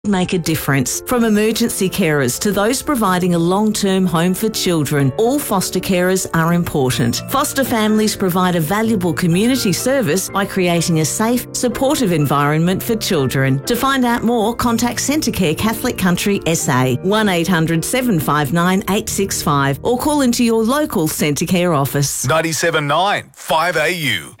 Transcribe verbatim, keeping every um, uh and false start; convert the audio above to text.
make a difference. From emergency carers to those providing a long-term home for children, all foster carers are important. Foster families provide a valuable community service by creating a safe, supportive environment for children. To find out more, contact Centrecare Catholic Country S A, one eight hundred seven five nine eight six five, or call into your local Centrecare office. ninety-seven point nine five A U.